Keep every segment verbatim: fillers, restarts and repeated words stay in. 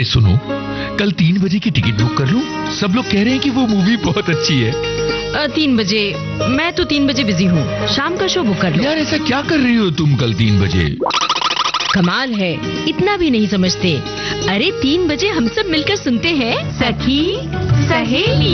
सुनो, कल तीन बजे की टिकट बुक कर लूं? सब लोग कह रहे हैं कि वो मूवी बहुत अच्छी है। अ, तीन बजे? मैं तो तीन बजे बिजी हूँ, शाम का शो बुक कर लो। यार ऐसा क्या कर रही हो तुम कल तीन बजे? कमाल है, इतना भी नहीं समझते। अरे तीन बजे हम सब मिलकर सुनते हैं सखी सहेली।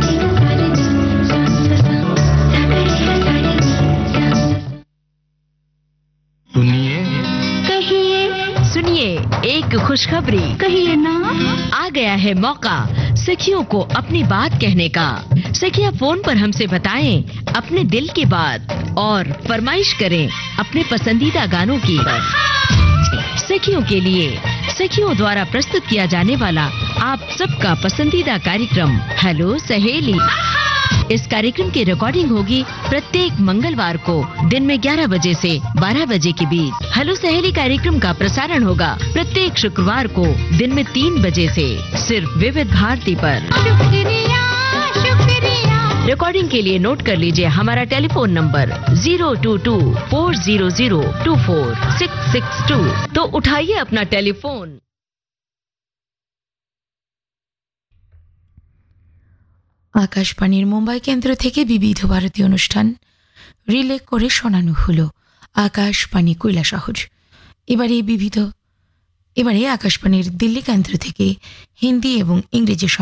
सुनिए कहिए, सुनिए एक खुशखबरी। कहिए ना। आ गया है मौका सखियों को अपनी बात कहने का। सखियां फोन पर हमसे बताएं अपने दिल की बात और फरमाइश करें अपने पसंदीदा गानों की। सखियों के लिए सखियों द्वारा प्रस्तुत किया जाने वाला आप सबका पसंदीदा कार्यक्रम हेलो सहेली। इस कार्यक्रम की रिकॉर्डिंग होगी प्रत्येक मंगलवार को दिन में ग्यारह बजे से बारह बजे के बीच। हेलो सहेली कार्यक्रम का प्रसारण होगा प्रत्येक शुक्रवार को दिन में तीन बजे से सिर्फ विविध भारती पर। शुक्रिया, शुक्रिया। रिकॉर्डिंग के लिए नोट कर लीजिए हमारा telephone number zero to to four zero zero to four six six to. तो उठाइए अपना टेलीफोन। আকাশবাণীর মুম্বাই কেন্দ্র থেকে বিবিধ ভারতী অনুষ্ঠান রিলে করে শোনানো হলো আকাশবাণী কৈলাসহর। এবারে বিবিধ এবারে আকাশবাণীর দিল্লি কেন্দ্র থেকে হিন্দি এবং ইংরেজি